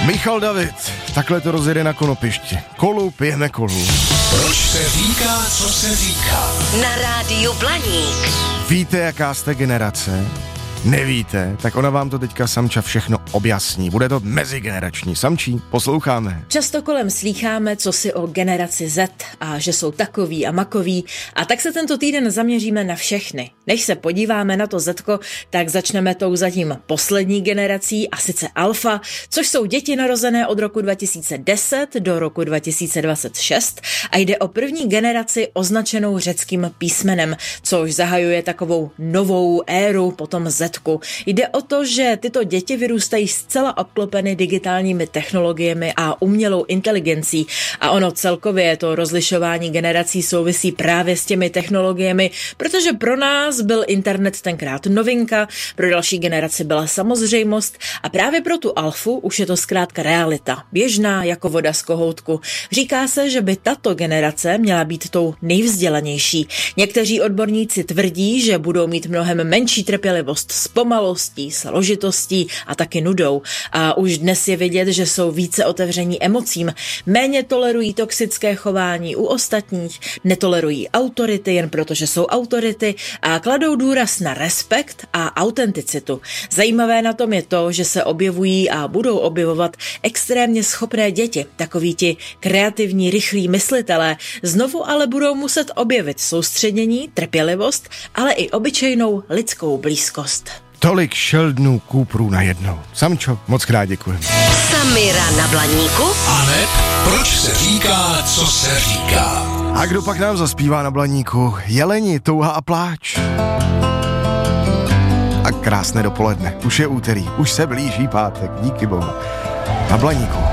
Michal David, takhle to rozjede na konopišti. Kolu pijeme kolu. Proč se říká, co se říká? Na rádiu Blaník. Víte, jaká jste generace? Nevíte? Tak ona vám to teďka Samča všechno objasní. Bude to mezigenerační. Samčí, posloucháme. Často kolem slýcháme, co si o generaci Z a že jsou takový a makoví, a tak se tento týden zaměříme na všechny. Než se podíváme na to Zetko, tak začneme tou zatím poslední generací, a sice Alfa, což jsou děti narozené od roku 2010 do roku 2026 a jde o první generaci označenou řeckým písmenem, což zahajuje takovou novou éru potom Zetku. Jde o to, že tyto děti vyrůstají zcela obklopeny digitálními technologiemi a umělou inteligencí, a ono celkově to rozlišování generací souvisí právě s těmi technologiemi, protože pro nás byl internet tenkrát novinka, pro další generaci byla samozřejmost a právě pro tu Alfu už je to zkrátka realita, běžná jako voda z kohoutku. Říká se, že by tato generace měla být tou nejvzdělanější. Někteří odborníci tvrdí, že budou mít mnohem menší trpělivost s pomalostí, složitostí a taky nudou. A už dnes je vidět, že jsou více otevření emocím, méně tolerují toxické chování u ostatních, netolerují autority jen proto, že jsou autority, a kladou důraz na respekt a autenticitu. Zajímavé na tom je to, že se objevují a budou objevovat extrémně schopné děti, takoví ti kreativní, rychlí myslitelé, znovu ale budou muset objevit soustředění, trpělivost, ale i obyčejnou lidskou blízkost. Tolik Sheldonů Cooperů najednou. Samčo, moc krát děkuji. Samira na Blaníku. Aneb, proč se říká, co se říká? A kdo pak nám zaspívá na Blaníku? Jeleni, touha a pláč. A krásné dopoledne. Už je úterý, už se blíží pátek, díky bohu. Na Blaníku.